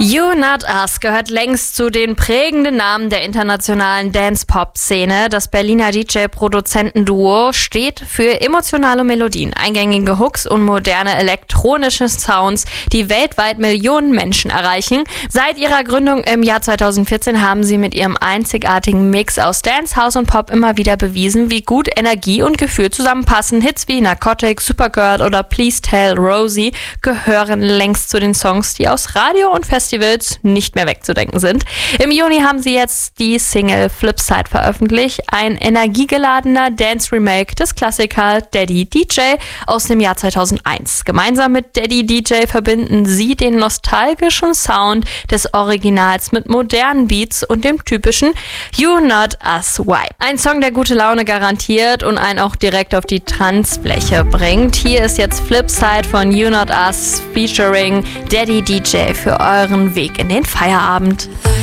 You Not Us gehört längst zu den prägenden Namen der internationalen Dance-Pop-Szene. Das Berliner DJ-Produzentenduo steht für emotionale Melodien, eingängige Hooks und moderne elektronische Sounds, die weltweit Millionen Menschen erreichen. Seit ihrer Gründung im Jahr 2014 haben sie mit ihrem einzigartigen Mix aus Dance, House und Pop immer wieder bewiesen, wie gut Energie und Gefühl zusammenpassen. Hits wie Narcotic, Supergirl oder Please Tell Rosie gehören längst zu den Songs, die aus Radio und Festivals nicht mehr wegzudenken sind. Im Juni haben sie jetzt die Single Flipside veröffentlicht, ein energiegeladener Dance-Remake des Klassikers Daddy DJ aus dem Jahr 2001. Gemeinsam mit Daddy DJ verbinden sie den nostalgischen Sound des Originals mit modernen Beats und dem typischen You Not Us Vibe. Ein Song, der gute Laune garantiert und einen auch direkt auf die Tanzfläche bringt. Hier ist jetzt Flipside von You Not Us featuring Daddy DJ für euren Weg in den Feierabend.